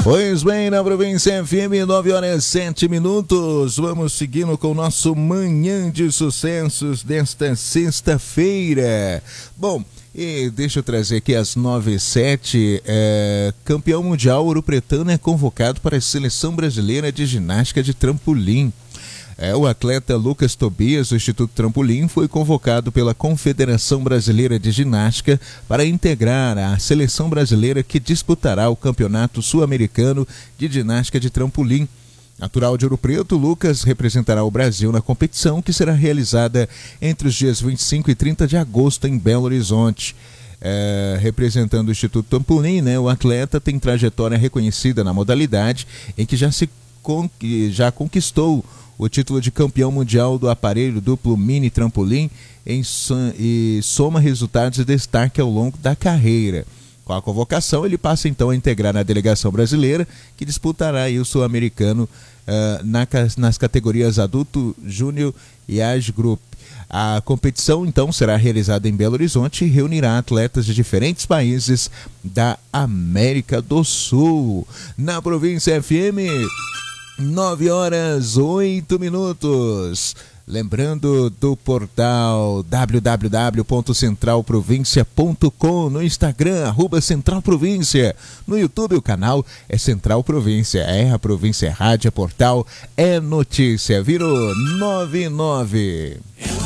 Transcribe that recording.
Pois bem, na Província FM, 9h07. Vamos seguindo com o nosso Manhã de Sucessos desta sexta-feira. Bom, e deixa eu trazer aqui às 9h07, campeão mundial Ouro Pretano é convocado para a Seleção Brasileira de Ginástica de Trampolim. O atleta Lucas Tobias, do Instituto Trampolim, foi convocado pela Confederação Brasileira de Ginástica para integrar a seleção brasileira que disputará o Campeonato Sul-Americano de Ginástica de Trampolim. Natural de Ouro Preto, Lucas representará o Brasil na competição, que será realizada entre os dias 25 e 30 de agosto em Belo Horizonte. Representando o Instituto Trampolim, o atleta tem trajetória reconhecida na modalidade, em que já conquistou o título de campeão mundial do aparelho duplo mini trampolim e soma resultados e destaque ao longo da carreira. Com a convocação, ele passa então a integrar a delegação brasileira, que disputará aí o sul-americano nas categorias adulto, júnior e age group. A competição então será realizada em Belo Horizonte e reunirá atletas de diferentes países da América do Sul. Na Província FM, 9h08. Lembrando do portal www.centralprovincia.com, no Instagram, @centralprovíncia, no YouTube o canal é Central Província, a província é rádio, é portal, é notícia. Virou 9:09.